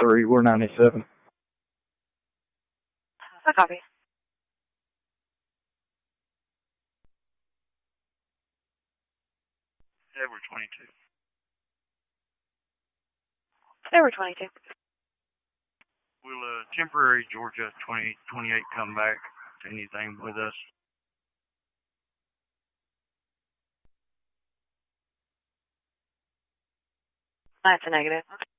3. We're 97. I copy. Edward 22. Edward 22. Will temporary Georgia 2028 come back to anything with us? That's a negative.